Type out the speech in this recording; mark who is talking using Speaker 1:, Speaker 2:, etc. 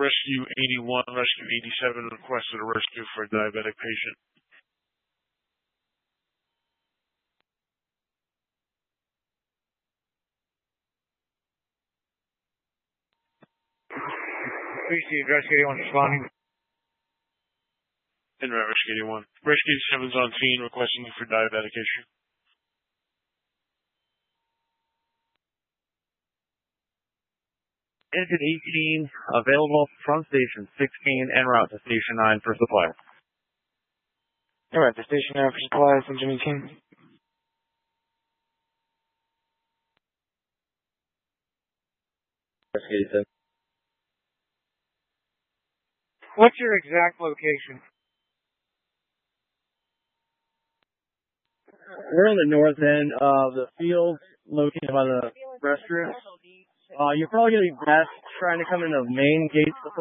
Speaker 1: Rescue 81, Rescue 87 requested a rescue for a diabetic patient.
Speaker 2: Appreciate Rescue 81 responding.
Speaker 1: Rescue 81. Rescue 87's on scene requesting for diabetic issue.
Speaker 3: Engine 18 available from station 16 en route to station 9 for supplies.
Speaker 2: En route to station 9 for supplies, engine 18.
Speaker 3: Rescue 87.
Speaker 2: What's your exact location?
Speaker 3: We're on the north end of the field located by the restrooms. You're probably going to be best trying to come in the main gates